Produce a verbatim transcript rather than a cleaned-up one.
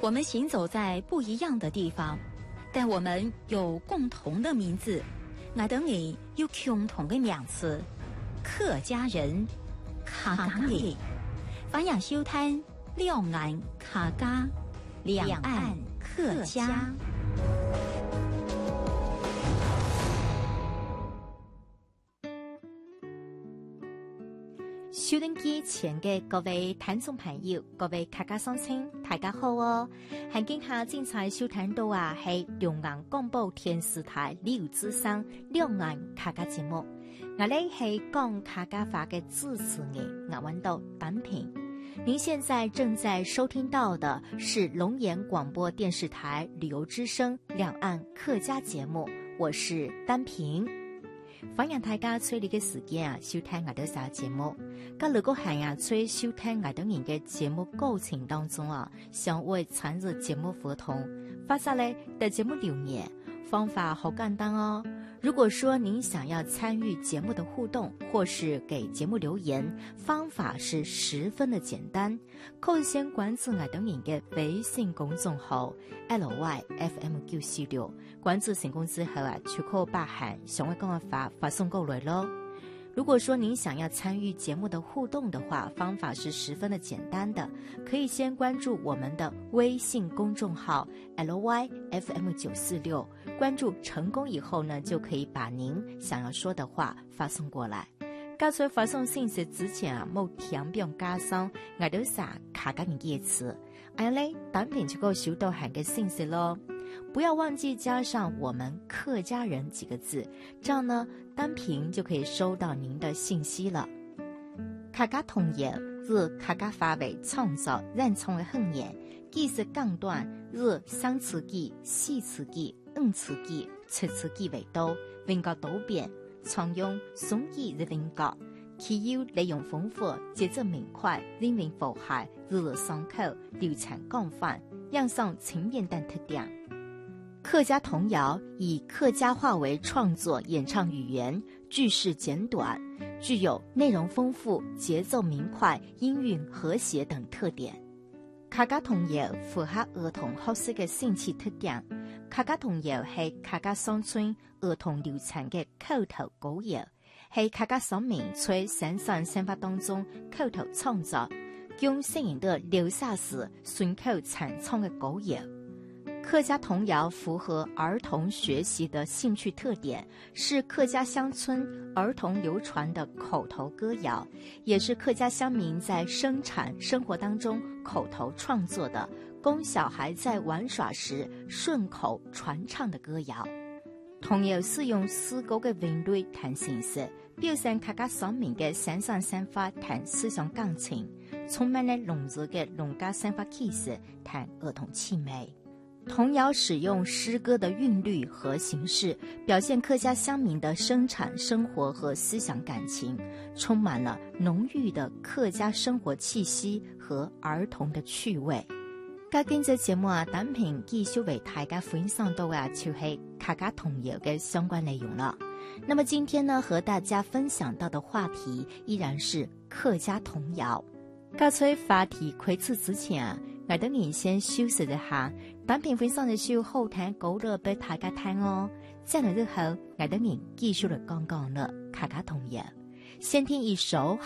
我们行走在不一样的地方，但我们有共同的名字。我等你有共同的名词，客家人，客家人。欢迎收聽兩岸客家，兩岸客家。 收音機前嘅各位聽眾朋友，各位客家鄉親，大家好哦！環境下精彩收聽到啊，係兩岸廣播電視台劉志生兩岸客家節目。我哋係講客家話嘅主持人，我揾到單平。您現在正在收聽到的是龍岩廣播電視台旅遊之聲兩岸客家節目，我是單平。歡迎大家隨你嘅時間啊，收聽我哋嘅節目。咁如果係啊，隨收聽我哋人嘅節目過程當中啊，想為參與節目活動，發下嚟的節目留言，方法好簡單哦。如果說您想要參與節目的互動，或是給節目留言，方法是十分的簡單。可以先關注我哋人嘅微信公眾號 L Y F M 九四六，關注成功之後啊，就可以把函想要講嘅法發送過來咯。如果說您想要參與節目的互動的話，方法是十分的簡單的，可以先關注我們的微信公眾號 L Y F M 九四六，關注成功以後呢，就可以把您想要說的話發送過來。剛才發送信息之前啊，冇填表加上我哋啥客家人嘅詞，哎呀咧，單品就夠收到函嘅信息咯。不要忘記加上我們客家人幾個字，這樣呢單憑就可以收到您的信息了。客家童謠是客家話為創作認創的語言，記是鋼段是三詞記、四詞記、五詞記、七詞記為多，韻腳多變，常用雙語的韻腳，其有內容豐富、節奏明快、人民符合、日日雙口、流傳廣泛，樣上情面等特點。客家童謠以客家話為創作演唱語言，句式簡短，具有內容豐富、節奏明快、音韻和諧等特點。客家童謠符合兒童學習嘅興趣特點。客家童謠係客家鄉村兒童流傳嘅口頭古謠，係客家省民在生產生活當中口頭創作，用聲音的流沙時順口傳唱嘅古謠。客家童謠符合兒童學習的興趣特點，是客家鄉村兒童流傳的口頭歌謠，也是客家鄉民在生產生活當中口頭創作的，供小孩在玩耍時順口傳唱的歌謠。童謠是用詩歌嘅韻律談形式，表現客家鄉民嘅生產生活談思想感情，充滿了濃郁嘅農家生活氣息談兒童氣味。童謠使用詩歌的韻律和形式，表現客家鄉民的生產生活和思想感情，充滿了濃郁的客家生活氣息和兒童的趣味。今日節目啊，單憑繼續為大家分享到啊，就係客家童謠嘅相關內容了。那麼今天呢，和大家分享到的話題依然是客家童謠。剛才話題開始之前啊，我等你先休息一下，單憑分享的時候後談稿了俾大家聽哦。這樣之後，我等你繼續嚟講講了客家童謠。先聽一首